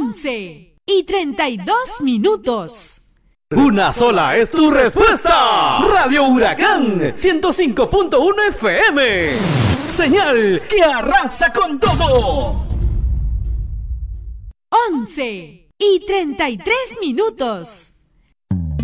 11:32. Una sola es tu respuesta. Radio Huracán 105.1 FM. Señal que arrasa con todo. 11:33.